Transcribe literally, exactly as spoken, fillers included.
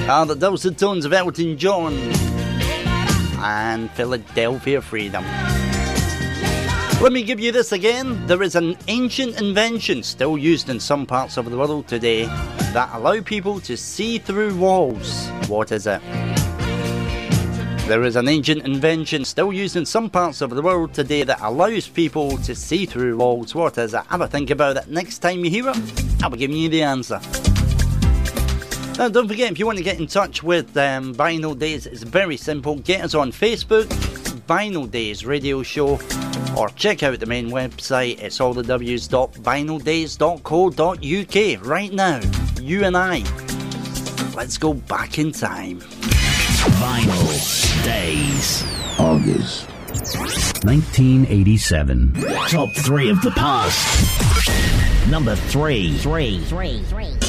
Ah, that those are the tones of Elton John and Philadelphia Freedom. Let me give you this again. There is an ancient invention still used in some parts of the world today that allow people to see through walls. What is it? There is an ancient invention still used in some parts of the world today that allows people to see through walls. What is it? Have a think about it. Next time you hear it, I'll be giving you the answer. Now, don't forget, if you want to get in touch with um, Vinyl Days, it's very simple. Get us on Facebook, Vinyl Days Radio Show, or check out the main website. It's all the w's dot vinyl days dot co dot uk. Right now, you and I, let's go back in time. Vinyl Days. August nineteen eighty-seven. Top three of the past. Number three. Three. Three. Three.